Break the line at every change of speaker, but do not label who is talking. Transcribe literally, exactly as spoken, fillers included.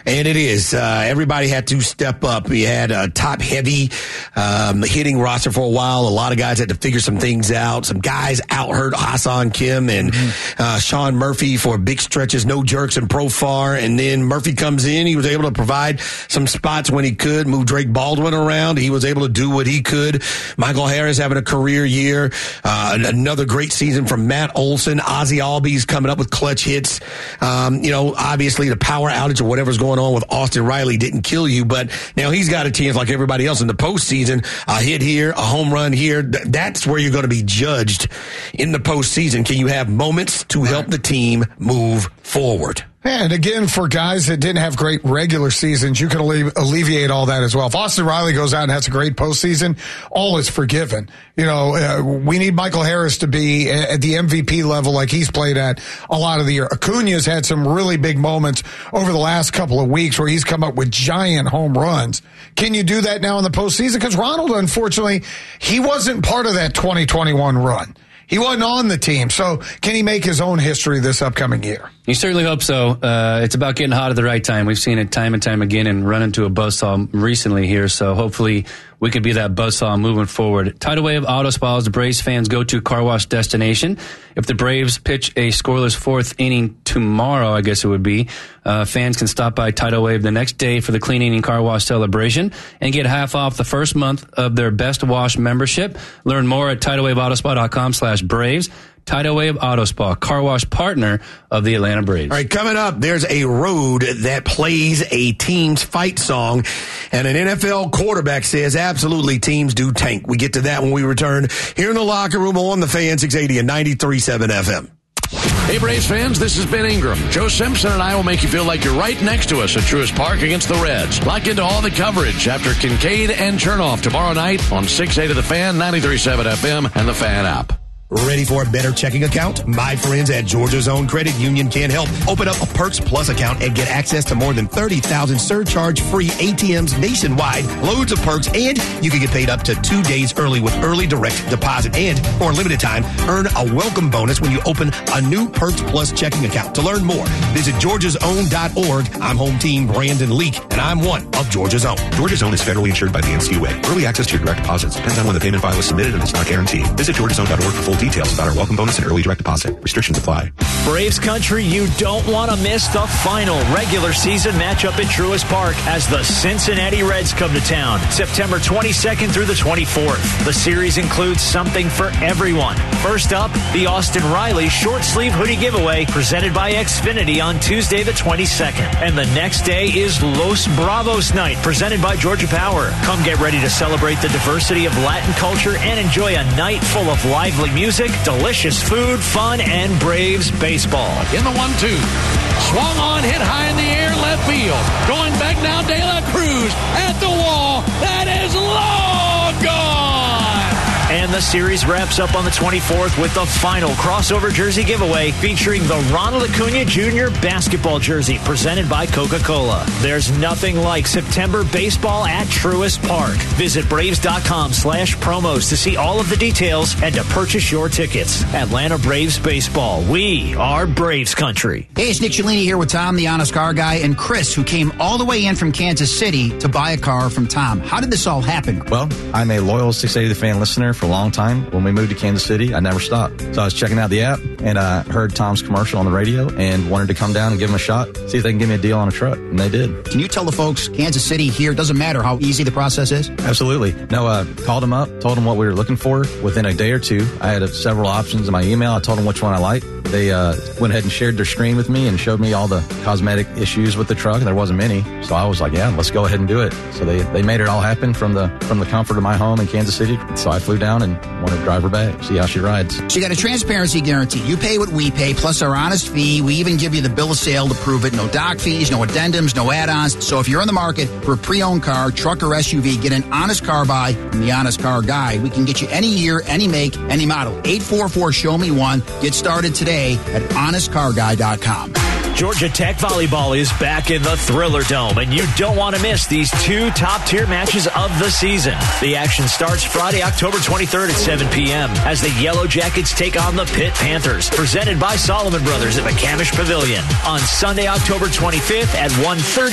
And it is. Uh, everybody had to step up. We had a top-heavy um, hitting roster for a while. A lot of guys had to figure some things out. Some guys out-hurt Hassan Kim and mm-hmm. uh, Sean Murphy for big stretches. No jerks and Profar. And then Murphy comes in. He was able to provide some spots when he could, move Drake Baldwin around. He was able to do what he could. Michael Harris having a career year. Uh, another great season from Matt Olson. Ozzie Albies coming up with clutch hits. Um, you know, obviously the power outage or whatever's going on with Austin Riley didn't kill you, but now he's got a chance like everybody else in the postseason. A hit here, a home run here. That's where you're going to be judged in the postseason. Can you have moments to help the team move forward?
And again, for guys that didn't have great regular seasons, you can alle- alleviate all that as well. If Austin Riley goes out and has a great postseason, all is forgiven. You know, uh, we need Michael Harris to be at the M V P level like he's played at a lot of the year. Acuna's had some really big moments over the last couple of weeks where he's come up with giant home runs. Can you do that now in the postseason? Because Ronald, unfortunately, he wasn't part of that twenty twenty-one run. He wasn't on the team. So can he make his own history this upcoming year?
You certainly hope so. Uh, it's about getting hot at the right time. We've seen it time and time again and run into a buzzsaw recently here. So hopefully we could be that buzzsaw moving forward. Tidal Wave Auto Spa is the Braves fans' go-to car wash destination. If the Braves pitch a scoreless fourth inning tomorrow, I guess it would be, uh, fans can stop by Tidal Wave the next day for the clean inning car wash celebration and get half off the first month of their Best Wash membership. Learn more at tidal wave auto spa dot com slash Braves. Tidal Wave Auto Spa, car wash partner of the Atlanta Braves.
All right, coming up, there's a road that plays a team's fight song, and an N F L quarterback says absolutely teams do tank. We get to that when we return here in the locker room on the Fan six eighty and ninety-three point seven F M.
Hey, Braves fans, this is Ben Ingram. Joe Simpson and I will make you feel like you're right next to us at Truist Park against the Reds. Lock into all the coverage after Kincaid and Chernoff tomorrow night on six eighty The Fan, ninety-three point seven F M, and the Fan app.
Ready for a better checking account? My friends at Georgia Zone Credit Union can help. Open up a Perks Plus account and get access to more than thirty thousand surcharge-free A T Ms nationwide, loads of perks, and you can get paid up to two days early with early direct deposit. And for a limited time, earn a welcome bonus when you open a new Perks Plus checking account. To learn more, visit georgia zone dot org. I'm home team Brandon Leak, and I'm one of Georgia Zone.
Georgia Zone is federally insured by the N C U A. Early access to your direct deposits depends on when the payment file is submitted and it's not guaranteed. Visit georgia zone dot org for full details about our welcome bonus and early direct deposit. Restrictions apply.
Braves country, you don't want to miss the final regular season matchup at Truist Park as the Cincinnati Reds come to town September twenty-second through the twenty-fourth. The series includes something for everyone. First up, the Austin Riley short sleeve hoodie giveaway presented by Xfinity on Tuesday the twenty-second. And the next day is Los Bravos night presented by Georgia Power. Come get ready to celebrate the diversity of Latin culture and enjoy a night full of lively music, delicious food, fun, and Braves baseball.
In the one two. Swung on, hit high in the air, left field. Going back now, De La Cruz at the wall. That is long gone.
And the series wraps up on the twenty-fourth with the final crossover jersey giveaway featuring the Ronald Acuna Junior basketball jersey presented by Coca-Cola. There's nothing like September baseball at Truist Park. Visit Braves.com slash promos to see all of the details and to purchase your tickets. Atlanta Braves baseball. We are Braves country.
Hey, it's Nick Cellini here with Tom, the Honest Car Guy, and Chris, who came all the way in from Kansas City to buy a car from Tom. How did this all happen?
Well, I'm a loyal six eighty The Fan listener for a long time. When we moved to Kansas City, I never stopped. So I was checking out the app, and I heard Tom's commercial on the radio and wanted to come down and give him a shot, see if they can give me a deal on a truck, and they did.
Can you tell the folks, Kansas City here, doesn't matter how easy the process is?
Absolutely. No, uh, called them up, told them what we were looking for. Within a day or two, I had uh, several options in my email. I told them which one I liked. They uh, went ahead and shared their screen with me and showed me all the cosmetic issues with the truck, and there wasn't many. So I was like, yeah, let's go ahead and do it. So they, they made it all happen from the from the comfort of my home in Kansas City. So I flew down and wanted to drive her back, see how she rides.
So you got a transparency guarantee. You pay what we pay, plus our honest fee. We even give you the bill of sale to prove it. No doc fees, no addendums, no add-ons. So if you're on the market for a pre-owned car, truck, or S U V, get an honest car buy from the Honest Car Guy. We can get you any year, any make, any model. eight four four, show me one. Get started today at honest car guy dot com.
Georgia Tech Volleyball is back in the Thriller Dome, and you don't want to miss these two top-tier matches of the season. The action starts Friday, October twenty-third at seven p.m. as the Yellow Jackets take on the Pitt Panthers, presented by Solomon Brothers at McCamish Pavilion. On Sunday, October twenty-fifth at one thirty